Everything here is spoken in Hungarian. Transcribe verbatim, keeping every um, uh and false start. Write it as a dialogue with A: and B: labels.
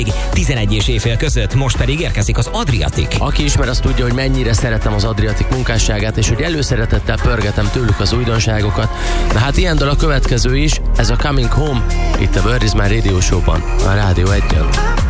A: tizenegy és éjfél között, most pedig érkezik az Adriatic.
B: Aki ismer, az tudja, hogy mennyire szeretem az Adriatic munkásságát, és hogy előszeretettel pörgetem tőlük az újdonságokat. Na hát ilyen dal a következő is, ez a Coming Home, itt a Where Is My Radio Show-ban, a Rádió egyen.